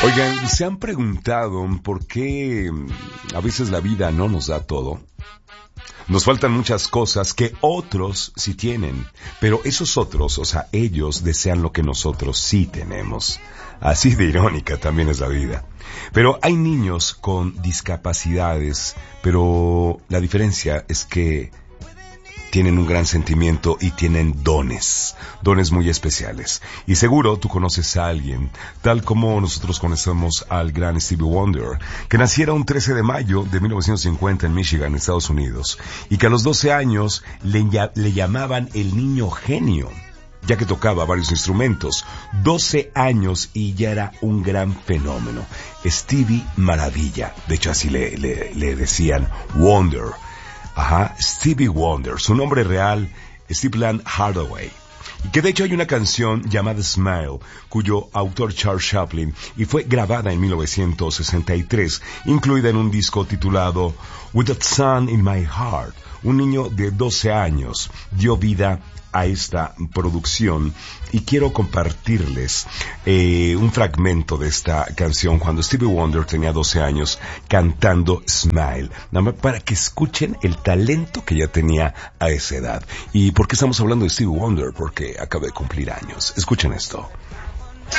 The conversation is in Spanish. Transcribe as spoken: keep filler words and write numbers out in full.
Oigan, ¿se han preguntado por qué a veces la vida no nos da todo? Nos faltan muchas cosas que otros sí tienen, pero esos otros, o sea, ellos desean lo que nosotros sí tenemos. Así de irónica también es la vida. Pero hay niños con discapacidades, pero la diferencia es que tienen un gran sentimiento y tienen dones, dones muy especiales. Y seguro tú conoces a alguien, tal como nosotros conocemos al gran Stevie Wonder, que naciera un trece de mayo de mil novecientos cincuenta en Michigan, Estados Unidos, y que a los doce años le, le llamaban el niño genio, ya que tocaba varios instrumentos. doce años y ya era un gran fenómeno. Stevie Maravilla, de hecho así le, le, le decían Wonder. Ajá, Stevie Wonder, su nombre real, Stephen Hardaway. Y que de hecho hay una canción llamada Smile, cuyo autor Charles Chaplin, y fue grabada en mil novecientos sesenta y tres, incluida en un disco titulado With That Sun in My Heart. Un niño de doce años dio vida a esta producción y quiero compartirles eh, un fragmento de esta canción cuando Stevie Wonder tenía doce años cantando Smile, nada más para que escuchen el talento que ya tenía a esa edad. ¿Y por qué estamos hablando de Stevie Wonder? Porque acaba de cumplir años. Escuchen esto.